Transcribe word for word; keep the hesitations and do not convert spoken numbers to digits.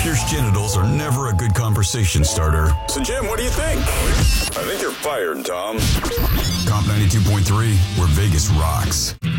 Pierced genitals are never a good conversation starter. So, Jim, what do you think? I think you're fired, Tom. Comp ninety-two point three, where Vegas rocks.